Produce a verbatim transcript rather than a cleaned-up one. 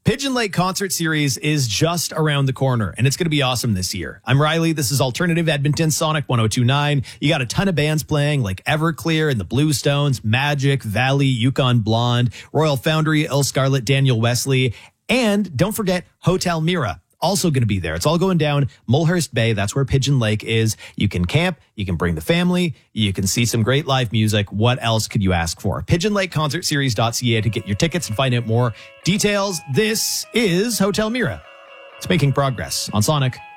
Pigeon Lake Concert Series is just around the corner, and it's going to be awesome this year. I'm Riley. This is Alternative Edmonton Sonic one oh two point nine. You got a ton of bands playing like Everclear and the Bluestones, Magic, Valley, Yukon Blonde, Royal Foundry, Il Scarlet, Daniel Wesley, and don't forget Hotel Mira. Also going to be there. It's all going down Mulhurst Bay. That's where Pigeon Lake is. You can camp. You can bring the family. You can see some great live music. What else could you ask for? pigeon lake concert series dot c a to get your tickets and find out more details. This is Hotel Mira. It's making progress on Sonic.